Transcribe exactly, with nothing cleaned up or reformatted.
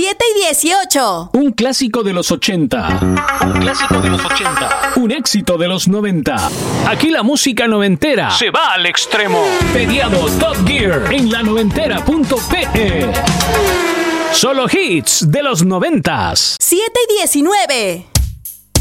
siete y dieciocho. Un clásico de los ochenta. Un clásico de los ochenta. Un éxito de los noventa. Aquí la música noventera se va al extremo. Pediado Top Gear en la noventera punto pe. Solo hits de los noventas. siete y diecinueve.